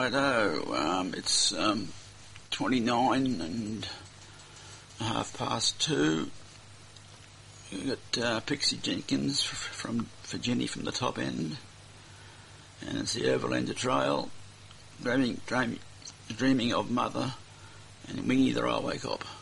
Righto, it's 29 and 2:30. We've got Pixie Jenkins for Jenny from the Top End, and it's the Overlander Trail, dreaming of Mother, and Wingy the Railway Cop.